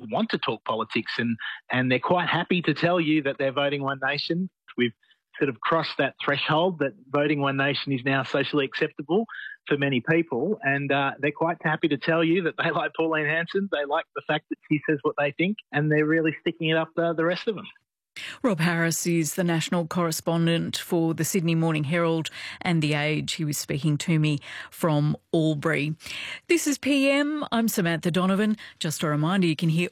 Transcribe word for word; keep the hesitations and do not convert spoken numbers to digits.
want to talk politics, and, and they're quite happy to tell you that they're voting One Nation. We've sort of crossed that threshold that voting One Nation is now socially acceptable for many people, and uh, they're quite happy to tell you that they like Pauline Hanson, they like the fact that she says what they think, and they're really sticking it up the, the rest of them. Rob Harris is the national correspondent for the Sydney Morning Herald and The Age. He was speaking to me from Albury. This is P M. I'm Samantha Donovan. Just a reminder, you can hear